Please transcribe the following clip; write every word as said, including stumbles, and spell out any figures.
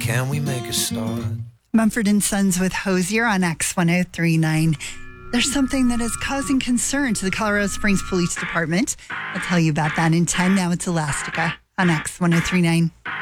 can we make a start? Mumford and Sons with Hosier on X ten thirty-nine. There's something that is causing concern to the Colorado Springs Police Department. I'll tell you about that in ten. Now it's Elastica on X ten thirty-nine.